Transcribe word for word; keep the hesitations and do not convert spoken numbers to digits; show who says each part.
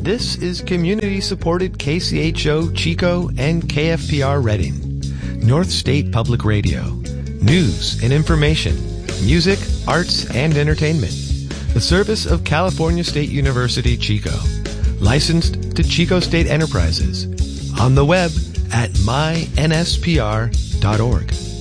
Speaker 1: This is community-supported K C H O Chico and K F P R Reading, North State Public Radio. News and information, music, arts, and entertainment. The service of California State University, Chico. Licensed to Chico State Enterprises. On the web at my N S P R dot org.